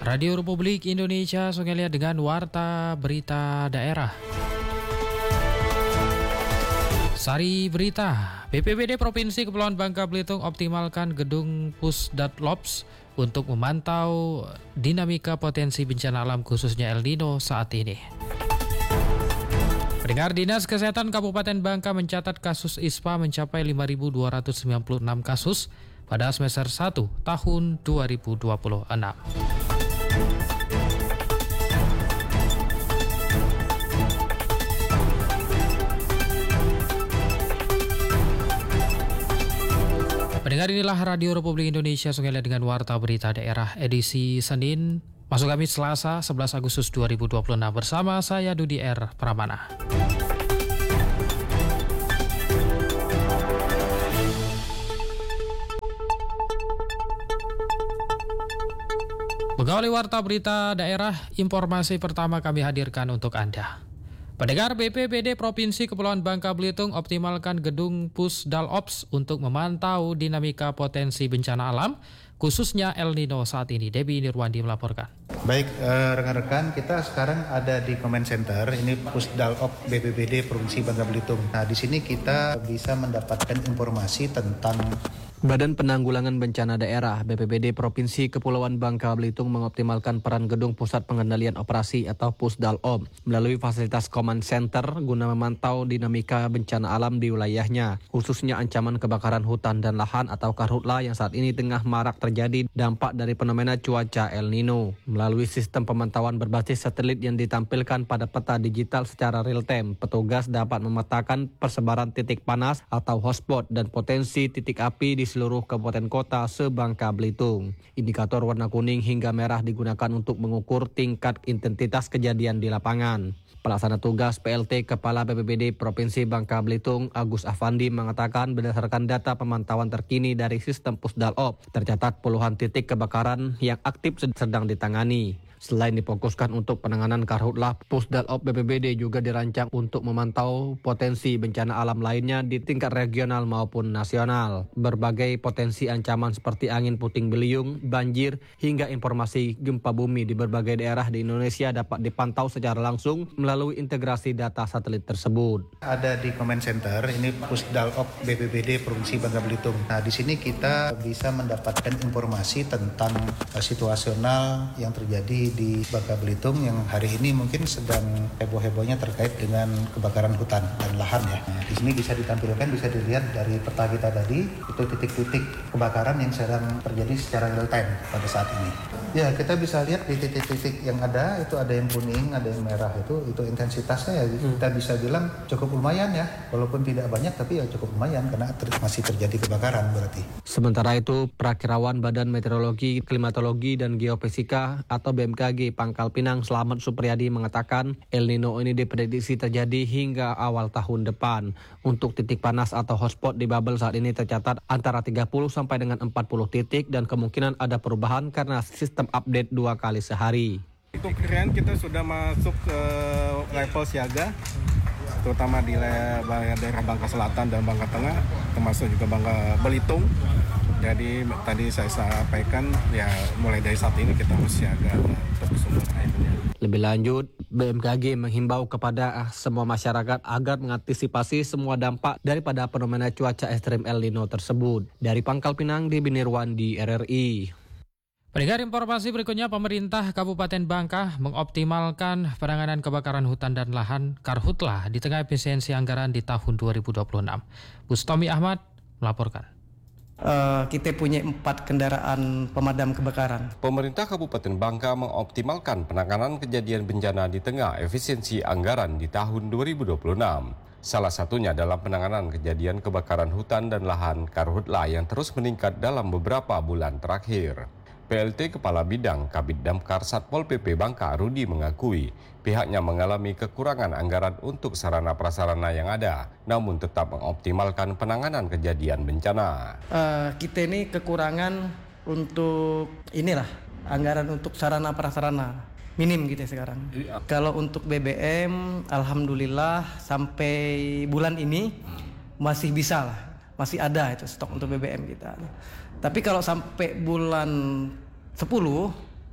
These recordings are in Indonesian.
Radio Republik Indonesia, Sungai Liat dengan Warta Berita Daerah. Sari Berita, BPBD Provinsi Kepulauan Bangka Belitung optimalkan gedung Pusdatlops untuk memantau dinamika potensi bencana alam khususnya El Nino saat ini. Pendengar, Dinas Kesehatan Kabupaten Bangka mencatat kasus ISPA mencapai 5.296 kasus pada semester 1 tahun 2026. Pendengar, inilah Radio Republik Indonesia Sungai Liat dengan Warta Berita Daerah edisi Senin masuk Kamis Selasa 11 Agustus 2026 bersama saya Dudi R. Pramana. Pegawai Warta Berita Daerah, informasi pertama kami hadirkan untuk Anda. Pendengar, BPBD Provinsi Kepulauan Bangka Belitung optimalkan gedung Pusdalops untuk memantau dinamika potensi bencana alam, khususnya El Nino saat ini. Debbie Nirwandi melaporkan. Baik, rekan-rekan, kita sekarang ada di Command Center, ini Pusdalops BPBD Provinsi Bangka Belitung. Nah, di sini kita bisa mendapatkan informasi tentang Badan Penanggulangan Bencana Daerah BPBD Provinsi Kepulauan Bangka Belitung mengoptimalkan peran Gedung Pusat Pengendalian Operasi atau Pusdalops melalui fasilitas Command Center guna memantau dinamika bencana alam di wilayahnya, khususnya ancaman kebakaran hutan dan lahan atau karhutla yang saat ini tengah marak terjadi dampak dari fenomena cuaca El Nino. Melalui sistem pemantauan berbasis satelit yang ditampilkan pada peta digital secara real time, petugas dapat memetakan persebaran titik panas atau hotspot dan potensi titik api di seluruh kabupaten kota se-Bangka Belitung. Indikator warna kuning hingga merah digunakan untuk mengukur tingkat intensitas kejadian di lapangan. Pelaksana tugas PLT Kepala BPBD Provinsi Bangka Belitung Agus Afandi mengatakan berdasarkan data pemantauan terkini dari sistem Pusdalops, tercatat puluhan titik kebakaran yang aktif sedang ditangani. Selain difokuskan untuk penanganan karhutlah, Pusdalops BPBD juga dirancang untuk memantau potensi bencana alam lainnya di tingkat regional maupun nasional. Berbagai potensi ancaman seperti angin puting beliung, banjir, hingga informasi gempa bumi di berbagai daerah di Indonesia dapat dipantau secara langsung melalui integrasi data satelit tersebut. Ada di Command Center, ini Pusdalops BPBD Provinsi Bangka Belitung. Nah, di sini kita bisa mendapatkan informasi tentang situasional yang terjadi di Bangka Belitung yang hari ini mungkin sedang heboh-hebohnya terkait dengan kebakaran hutan dan lahan ya. Nah, di sini bisa ditampilkan, bisa dilihat dari peta kita tadi, itu titik-titik kebakaran yang sedang terjadi secara real time pada saat ini. Ya, kita bisa lihat di titik-titik yang ada, itu ada yang kuning, ada yang merah, itu intensitasnya ya kita bisa bilang cukup lumayan ya. Walaupun tidak banyak tapi ya cukup lumayan karena masih terjadi kebakaran berarti. Sementara itu, Prakirawan Badan Meteorologi, Klimatologi dan Geofisika atau BMKG Pangkal Pinang Slamet Supriyadi mengatakan El Nino ini diprediksi terjadi hingga awal tahun depan. Untuk titik panas atau hotspot di bubble saat ini tercatat antara 30 sampai dengan 40 titik dan kemungkinan ada perubahan karena sistem update 2 kali sehari. Untuk kekinian kita sudah masuk ke level siaga, terutama di daerah Bangka Selatan dan Bangka Tengah, termasuk juga Bangka Belitung. Jadi tadi saya sampaikan ya mulai dari saat ini kita harus siaga untuk sumber airnya. Lebih lanjut, BMKG menghimbau kepada semua masyarakat agar mengantisipasi semua dampak daripada fenomena cuaca ekstrem El Nino tersebut. Dari Pangkal Pinang, Debbie Nirwandi, RRI. Pendengar, informasi berikutnya, pemerintah Kabupaten Bangka mengoptimalkan penanganan kebakaran hutan dan lahan karhutlah di tengah efisiensi anggaran di tahun 2026. Bustomi Ahmad melaporkan. Kita punya 4 kendaraan pemadam kebakaran. Pemerintah Kabupaten Bangka mengoptimalkan penanganan kejadian bencana di tengah efisiensi anggaran di tahun 2026. Salah satunya dalam penanganan kejadian kebakaran hutan dan lahan karhutla yang terus meningkat dalam beberapa bulan terakhir. PLT Kepala Bidang Kabid Damkar Satpol PP Bangka Rudi mengakui pihaknya mengalami kekurangan anggaran untuk sarana prasarana yang ada, namun tetap mengoptimalkan penanganan kejadian bencana. Kita ini kekurangan untuk anggaran untuk sarana prasarana minim gitu sekarang. Kalau untuk BBM, alhamdulillah sampai bulan ini masih bisa lah. Masih ada itu stok untuk BBM kita. Tapi kalau sampai bulan 10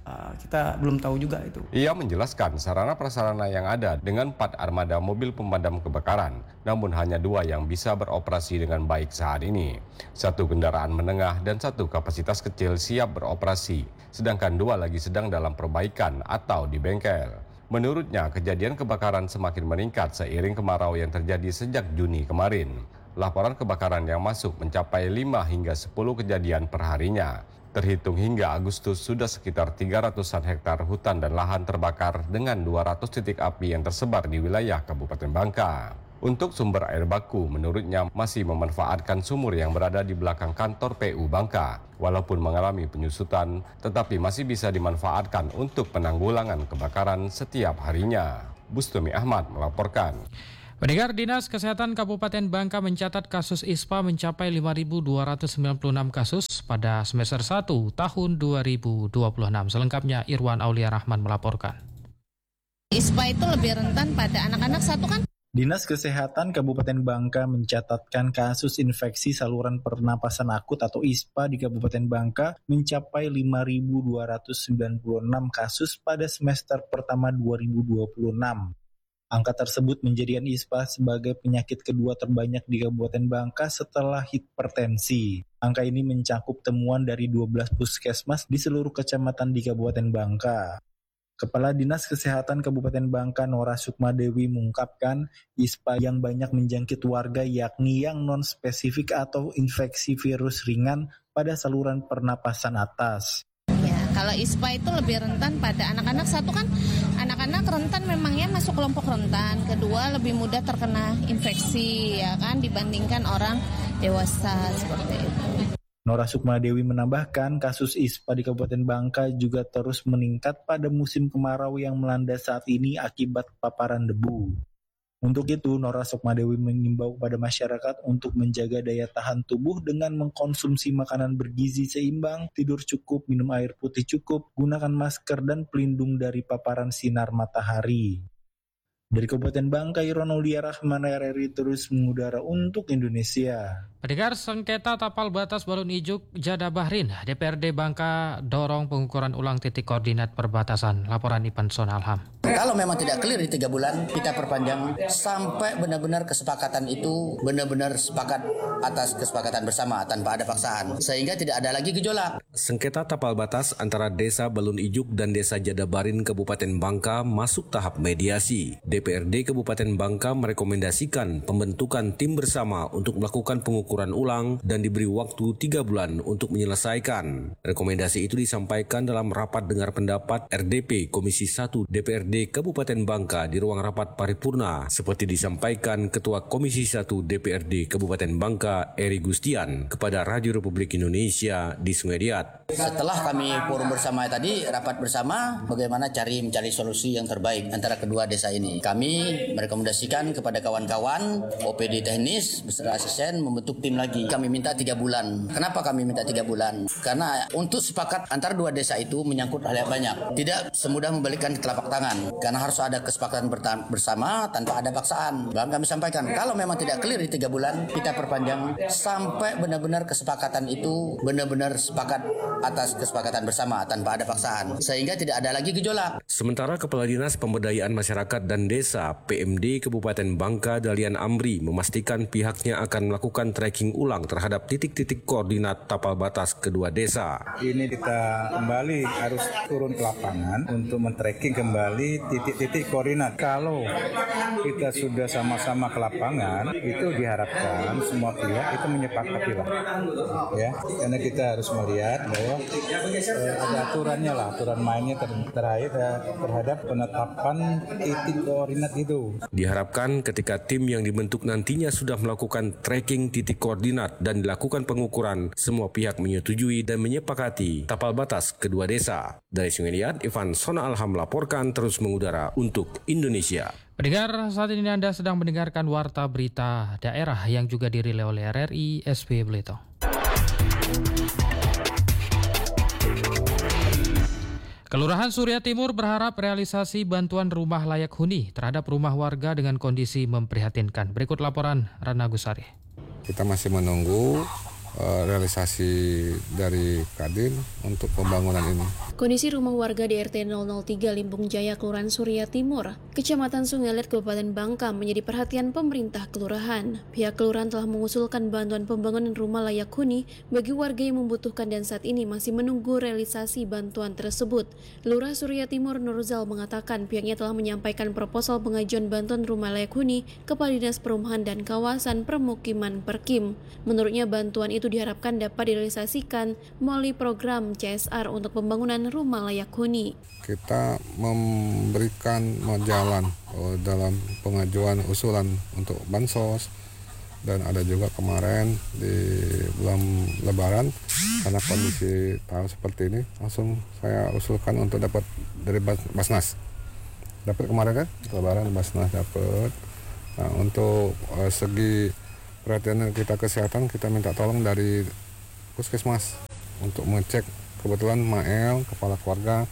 kita belum tahu juga itu. Ia menjelaskan sarana prasarana yang ada dengan 4 armada mobil pemadam kebakaran, namun hanya 2 yang bisa beroperasi dengan baik saat ini. 1 kendaraan menengah dan 1 kapasitas kecil siap beroperasi, sedangkan 2 lagi sedang dalam perbaikan atau di bengkel. Menurutnya, kejadian kebakaran semakin meningkat seiring kemarau yang terjadi sejak Juni kemarin. Laporan kebakaran yang masuk mencapai 5 hingga 10 kejadian per harinya. Terhitung hingga Agustus sudah sekitar 300-an hektar hutan dan lahan terbakar dengan 200 titik api yang tersebar di wilayah Kabupaten Bangka. Untuk sumber air baku, menurutnya masih memanfaatkan sumur yang berada di belakang kantor PU Bangka. Walaupun mengalami penyusutan, tetapi masih bisa dimanfaatkan untuk penanggulangan kebakaran setiap harinya. Bustami Ahmad melaporkan. Pendengar, Dinas Kesehatan Kabupaten Bangka mencatat kasus ISPA mencapai 5.296 kasus pada semester 1 tahun 2026. Selengkapnya Irwan Aulia Rahman melaporkan. ISPA itu lebih rentan pada anak-anak satu kan? Dinas Kesehatan Kabupaten Bangka mencatatkan kasus infeksi saluran pernapasan akut atau ISPA di Kabupaten Bangka mencapai 5.296 kasus pada semester pertama 2026. Angka tersebut menjadikan ISPA sebagai penyakit kedua terbanyak di Kabupaten Bangka setelah hipertensi. Angka ini mencakup temuan dari 12 puskesmas di seluruh kecamatan di Kabupaten Bangka. Kepala Dinas Kesehatan Kabupaten Bangka Nora Sukmadewi mengungkapkan ISPA yang banyak menjangkit warga yakni yang non-spesifik atau infeksi virus ringan pada saluran pernapasan atas. Ya, kalau ISPA itu lebih rentan pada anak-anak satu kan, anak-anak rentan memangnya masuk kelompok rentan. Kedua lebih mudah terkena infeksi ya kan dibandingkan orang dewasa seperti itu. Nora Sukmadewi menambahkan kasus ISPA di Kabupaten Bangka juga terus meningkat pada musim kemarau yang melanda saat ini akibat paparan debu. Untuk itu, Nora Sukmadewi mengimbau kepada masyarakat untuk menjaga daya tahan tubuh dengan mengkonsumsi makanan bergizi seimbang, tidur cukup, minum air putih cukup, gunakan masker dan pelindung dari paparan sinar matahari. Dari Kabupaten Bangka, Irwan Aulia Rahman, RRI terus mengudara untuk Indonesia. Pendengar, sengketa tapal batas Balun Ijuk Jada Bahrin, DPRD Bangka dorong pengukuran ulang titik koordinat perbatasan. Laporan Ipan Sonalham. Kalau memang tidak clear di 3 bulan, kita perpanjang sampai benar-benar kesepakatan itu benar-benar sepakat atas kesepakatan bersama tanpa ada paksaan. Sehingga tidak ada lagi gejolak. Sengketa tapal batas antara Desa Balun Ijuk dan Desa Jadabarin Kabupaten Bangka masuk tahap mediasi. DPRD Kabupaten Bangka merekomendasikan pembentukan tim bersama untuk melakukan pengukuran ulang dan diberi waktu 3 bulan untuk menyelesaikan. Rekomendasi itu disampaikan dalam rapat dengar pendapat RDP Komisi 1 DPRD Kabupaten Bangka di ruang rapat paripurna seperti disampaikan Ketua Komisi 1 DPRD Kabupaten Bangka Eri Gustian kepada Radio Republik Indonesia di Sungai Diat. Setelah kami forum bersama tadi, rapat bersama bagaimana mencari solusi yang terbaik antara kedua desa ini. Kami merekomendasikan kepada kawan-kawan OPD teknis beserta asisten membentuk tim lagi. Kami minta 3 bulan. Kenapa kami minta 3 bulan? Karena untuk sepakat antara dua desa itu menyangkut hal yang banyak. Tidak semudah membalikkan telapak tangan. Karena harus ada kesepakatan bersama tanpa ada paksaan. Dan kami sampaikan, kalau memang tidak clear di 3 bulan, kita perpanjang sampai benar-benar kesepakatan itu benar-benar sepakat atas kesepakatan bersama tanpa ada paksaan. Sehingga tidak ada lagi gejolak. Sementara Kepala Dinas Pemberdayaan Masyarakat dan Desa PMD Kabupaten Bangka Dalian Amri memastikan pihaknya akan melakukan tracking ulang terhadap titik-titik koordinat tapal batas kedua desa. Ini kita kembali harus turun ke lapangan untuk men-tracking kembali titik-titik koordinat. Kalau kita sudah sama-sama ke lapangan, itu diharapkan semua pihak itu menyepakati lah, ya. Karena kita harus melihat bahwa ada aturannya lah, aturan mainnya terhadap penetapan titik koordinat itu. Diharapkan ketika tim yang dibentuk nantinya sudah melakukan tracking titik koordinat dan dilakukan pengukuran, semua pihak menyetujui dan menyepakati tapal batas kedua desa. Dari Sungai Diat, Ivan Sona Alham melaporkan terus mengudara untuk Indonesia. Pendengar, saat ini Anda sedang mendengarkan Warta Berita Daerah yang juga dirilai oleh RRI SP Belitung. Kelurahan Surya Timur berharap realisasi bantuan rumah layak huni terhadap rumah warga dengan kondisi memprihatinkan. Berikut laporan Rana Gusari. Kita masih menunggu realisasi dari Kadin untuk pembangunan ini. Kondisi rumah warga di RT 003 Limbung Jaya, Kelurahan Surya Timur, Kecamatan Sungai Liat, Kabupaten Bangka menjadi perhatian pemerintah kelurahan. Pihak kelurahan telah mengusulkan bantuan pembangunan rumah layak huni bagi warga yang membutuhkan dan saat ini masih menunggu realisasi bantuan tersebut. Lurah Surya Timur Nurzal mengatakan pihaknya telah menyampaikan proposal pengajuan bantuan rumah layak huni kepada Dinas Perumahan dan Kawasan Permukiman Perkim. Menurutnya bantuan itu diharapkan dapat direalisasikan melalui program CSR untuk pembangunan rumah layak huni. Kita memberikan jalan dalam pengajuan usulan untuk bansos, dan ada juga kemarin di bulan Lebaran karena kondisi tahun seperti ini langsung saya usulkan untuk dapat dari Basnas. Dapat kemarin kan Lebaran Basnas dapat. Nah, untuk segi perhatian kita kesehatan kita minta tolong dari Puskesmas untuk mengecek. Kebetulan Mael, kepala keluarga,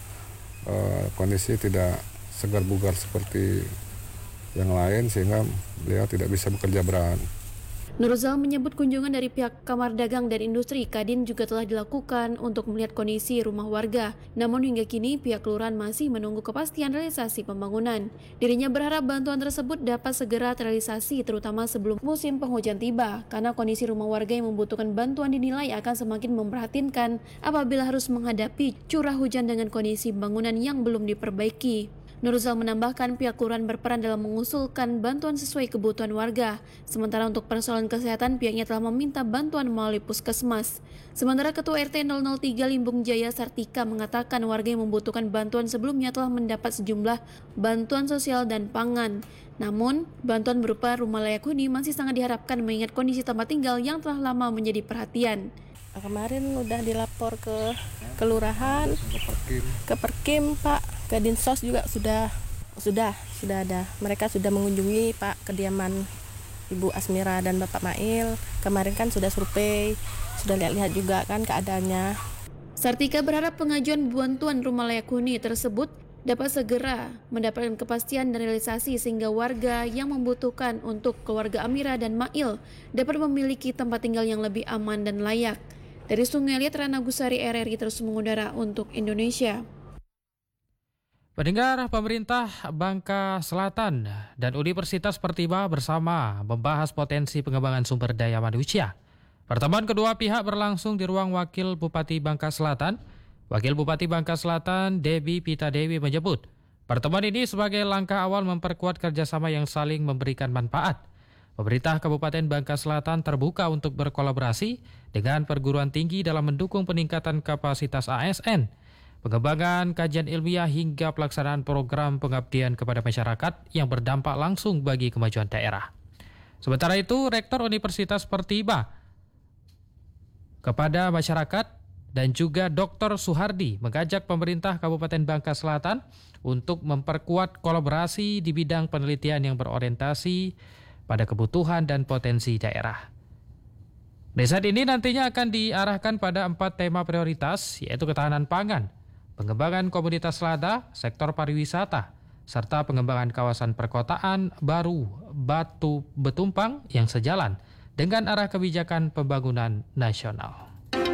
kondisi tidak segar bugar seperti yang lain sehingga beliau tidak bisa bekerja berat. Nurzal menyebut kunjungan dari pihak Kamar Dagang dan Industri Kadin juga telah dilakukan untuk melihat kondisi rumah warga. Namun hingga kini pihak kelurahan masih menunggu kepastian realisasi pembangunan. Dirinya berharap bantuan tersebut dapat segera terrealisasi terutama sebelum musim penghujan tiba, karena kondisi rumah warga yang membutuhkan bantuan dinilai akan semakin memprihatinkan apabila harus menghadapi curah hujan dengan kondisi bangunan yang belum diperbaiki. Nurzal menambahkan pihak kelurahan berperan dalam mengusulkan bantuan sesuai kebutuhan warga. Sementara untuk persoalan kesehatan pihaknya telah meminta bantuan melalui Puskesmas. Sementara Ketua RT 003 Limbung Jaya Sartika mengatakan warga yang membutuhkan bantuan sebelumnya telah mendapat sejumlah bantuan sosial dan pangan. Namun, bantuan berupa rumah layak huni masih sangat diharapkan mengingat kondisi tempat tinggal yang telah lama menjadi perhatian. Kemarin udah dilapor ke kelurahan, ke Perkim, Pak, ke Dinsos juga sudah ada. Mereka sudah mengunjungi Pak kediaman Ibu Asmira dan Bapak Mail. Kemarin kan sudah survei, sudah lihat-lihat juga kan keadaannya. Sartika berharap pengajuan bantuan rumah layak huni tersebut dapat segera mendapatkan kepastian dan realisasi sehingga warga yang membutuhkan untuk keluarga Amira dan Mail dapat memiliki tempat tinggal yang lebih aman dan layak. Dari Sungai Liat, Rana Gusari, RRI terus mengudara untuk Indonesia. Pendengar, pemerintah Bangka Selatan dan Universitas Pertiba bersama membahas potensi pengembangan sumber daya manusia. Pertemuan kedua pihak berlangsung di ruang Wakil Bupati Bangka Selatan. Wakil Bupati Bangka Selatan, Debbie Pita Dewi menyebut, pertemuan ini sebagai langkah awal memperkuat kerjasama yang saling memberikan manfaat. Pemerintah Kabupaten Bangka Selatan terbuka untuk berkolaborasi dengan perguruan tinggi dalam mendukung peningkatan kapasitas ASN, pengembangan kajian ilmiah hingga pelaksanaan program pengabdian kepada masyarakat yang berdampak langsung bagi kemajuan daerah. Sementara itu, Rektor Universitas Pertiba kepada masyarakat dan juga Dr. Suhardi mengajak pemerintah Kabupaten Bangka Selatan untuk memperkuat kolaborasi di bidang penelitian yang berorientasi pada kebutuhan dan potensi daerah. Riset ini nantinya akan diarahkan pada 4 tema prioritas, yaitu ketahanan pangan, pengembangan komoditas lada, sektor pariwisata, serta pengembangan kawasan perkotaan baru Batu Betumpang yang sejalan dengan arah kebijakan pembangunan nasional.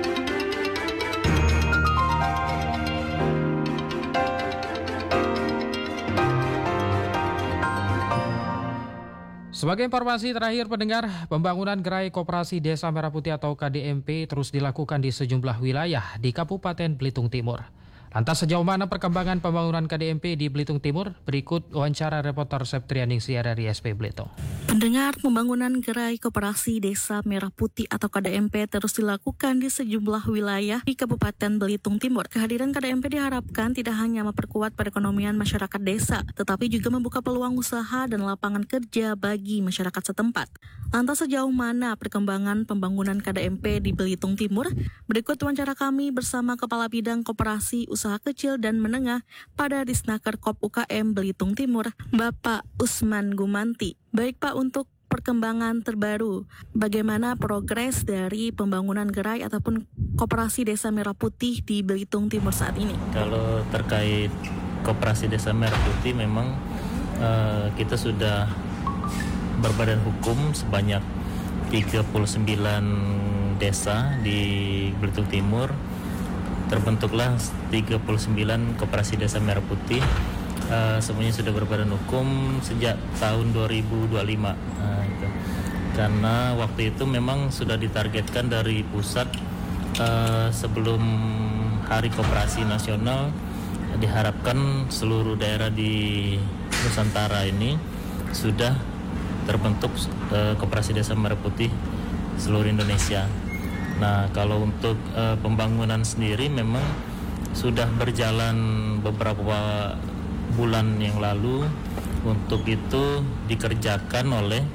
Sebagai informasi terakhir pendengar, pembangunan Gerai Koperasi Desa Merah Putih atau KDMP terus dilakukan di sejumlah wilayah di Kabupaten Belitung Timur. Lantas sejauh mana perkembangan pembangunan KDMP di Belitung Timur? Berikut wawancara reporter Septrianingsih dari SP Belitung. Pendengar, pembangunan Gerai Koperasi Desa Merah Putih atau KDMP terus dilakukan di sejumlah wilayah di Kabupaten Belitung Timur. Kehadiran KDMP diharapkan tidak hanya memperkuat perekonomian masyarakat desa, tetapi juga membuka peluang usaha dan lapangan kerja bagi masyarakat setempat. Lantas sejauh mana perkembangan pembangunan KDMP di Belitung Timur? Berikut wawancara kami bersama Kepala Bidang Koperasi Usaha Kecil dan Menengah pada Disnaker Kop UKM Belitung Timur, Bapak Usman Gumanti. Baik Pak, untuk perkembangan terbaru, bagaimana progres dari pembangunan gerai ataupun Koperasi Desa Merah Putih di Belitung Timur saat ini? Kalau terkait Koperasi Desa Merah Putih memang kita sudah berbadan hukum sebanyak 39 desa di Belitung Timur terbentuklah 39 koperasi desa merah putih. Semuanya sudah berbadan hukum sejak tahun 2025. Itu. Karena waktu itu memang sudah ditargetkan dari pusat sebelum Hari Koperasi Nasional, diharapkan seluruh daerah di Nusantara ini sudah terbentuk koperasi desa merah putih seluruh Indonesia. Nah, kalau untuk pembangunan sendiri memang sudah berjalan beberapa bulan yang lalu. Untuk itu dikerjakan oleh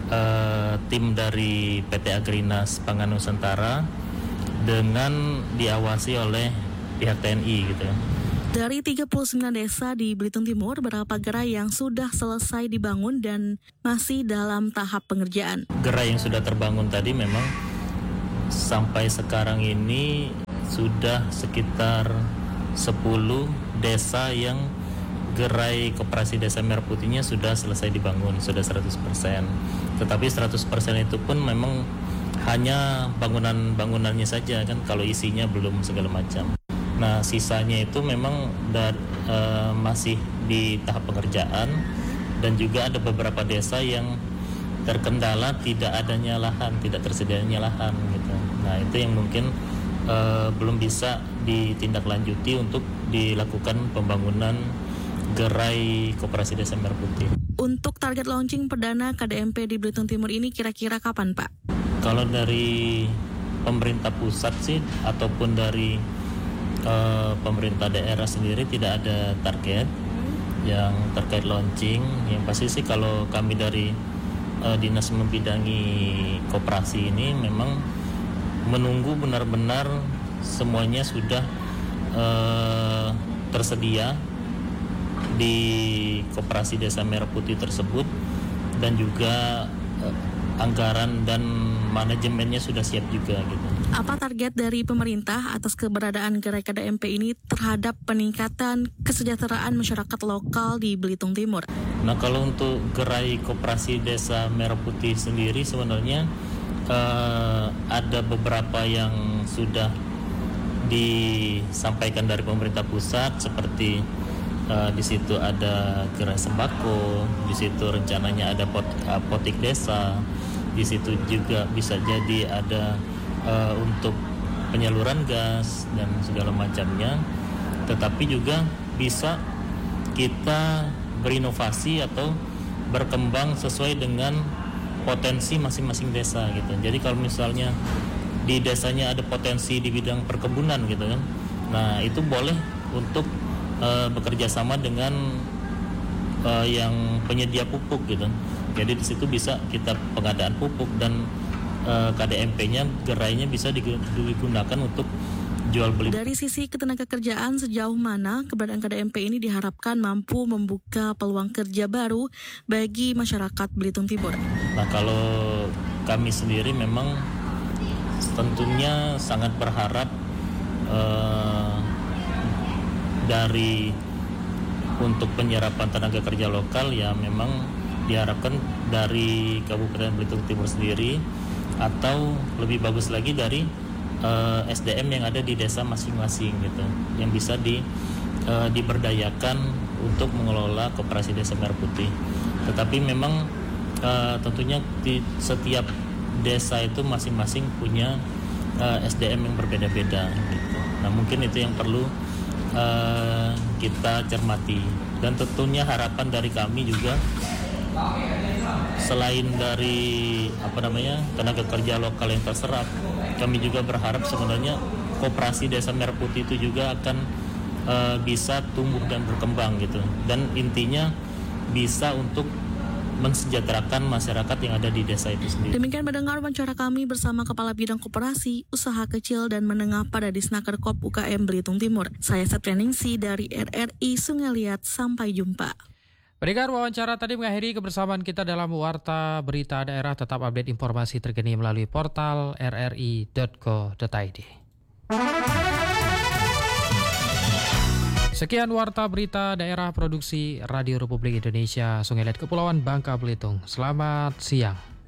tim dari PT Agrinas Pangan Nusantara dengan diawasi oleh pihak TNI gitu. Dari 39 desa di Belitung Timur, berapa gerai yang sudah selesai dibangun dan masih dalam tahap pengerjaan? Gerai yang sudah terbangun tadi memang sampai sekarang ini sudah sekitar 10 desa yang gerai koperasi desa merah putihnya sudah selesai dibangun, sudah 100%. Tetapi 100% itu pun memang hanya bangunannya saja kan, kalau isinya belum segala macam. Nah, sisanya itu memang masih di tahap pengerjaan, dan juga ada beberapa desa yang terkendala tidak adanya lahan, tidak tersedianya lahan gitu. Nah, itu yang mungkin belum bisa ditindaklanjuti untuk dilakukan pembangunan gerai koperasi desa merah putih. Untuk target launching perdana KDMP di Belitung Timur ini kira-kira kapan, Pak? Kalau dari pemerintah pusat sih ataupun dari pemerintah daerah sendiri tidak ada target yang terkait launching. Yang pasti sih kalau kami dari dinas membidangi koperasi ini memang menunggu benar-benar semuanya sudah tersedia di koperasi desa merah putih tersebut, dan juga anggaran dan manajemennya sudah siap juga gitu. Apa target dari pemerintah atas keberadaan gerai KDMP ini terhadap peningkatan kesejahteraan masyarakat lokal di Belitung Timur? Nah, kalau untuk gerai koperasi desa merah putih sendiri sebenarnya ada beberapa yang sudah disampaikan dari pemerintah pusat, seperti di situ ada gerai sembako, di situ rencananya ada apotik desa, di situ juga bisa jadi ada untuk penyaluran gas dan segala macamnya. Tetapi juga bisa kita berinovasi atau berkembang sesuai dengan potensi masing-masing desa gitu. Jadi kalau misalnya di desanya ada potensi di bidang perkebunan gitu kan, nah itu boleh untuk bekerja sama dengan yang penyedia pupuk gitu. Jadi di situ bisa kita pengadaan pupuk, dan KDMP-nya, gerainya bisa digunakan untuk jual beli. Dari sisi ketenagakerjaan, sejauh mana keberadaan KDMP ini diharapkan mampu membuka peluang kerja baru bagi masyarakat Belitung Timur? Nah, kalau kami sendiri memang tentunya sangat berharap dari untuk penyerapan tenaga kerja lokal, ya memang diharapkan dari Kabupaten Belitung Timur sendiri, atau lebih bagus lagi dari SDM yang ada di desa masing-masing gitu, yang bisa diberdayakan untuk mengelola koperasi desa merah putih. Tetapi memang tentunya di setiap desa itu masing-masing punya SDM yang berbeda-beda gitu. Nah, mungkin itu yang perlu kita cermati, dan tentunya harapan dari kami juga selain dari tenaga kerja lokal yang terserap, kami juga berharap sebenarnya koperasi desa merah putih itu juga akan bisa tumbuh dan berkembang gitu, dan intinya bisa untuk mensejahterakan masyarakat yang ada di desa itu sendiri. Demikian mendengar wawancara kami bersama Kepala Bidang Koperasi, Usaha Kecil dan Menengah pada Disnaker Kop UKM Belitung Timur. Saya Septrianingsih dari RRI Sungai Liat. Sampai jumpa. Pendengar, wawancara tadi mengakhiri kebersamaan kita dalam Warta Berita Daerah. Tetap update informasi terkini melalui portal rri.co.id. Sekian Warta Berita Daerah produksi Radio Republik Indonesia Sungai Liat Kepulauan Bangka Belitung. Selamat siang.